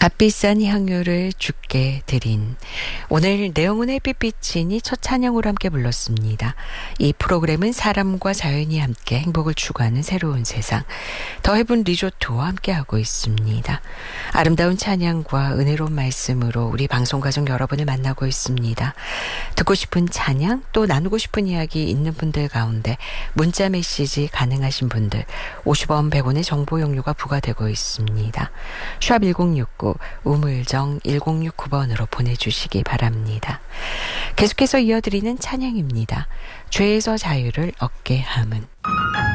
값비싼 향유를 주께 드린. 오늘 내영훈의 햇빛비친이 첫 찬양으로 함께 불렀습니다. 이 프로그램은 사람과 자연이 함께 행복을 추구하는 새로운 세상 더해븐 리조트와 함께하고 있습니다. 아름다운 찬양과 은혜로운 말씀으로 우리 방송가족 여러분을 만나고 있습니다. 듣고 싶은 찬양 또 나누고 싶은 이야기 있는 분들 가운데 문자 메시지 가능하신 분들 50원 100원의 정보 용료가 부과되고 있습니다. 샵 1069 우물정 1069번으로 보내주시기 바랍니다. 계속해서 이어드리는 찬양입니다. 죄에서 자유를 얻게 함은.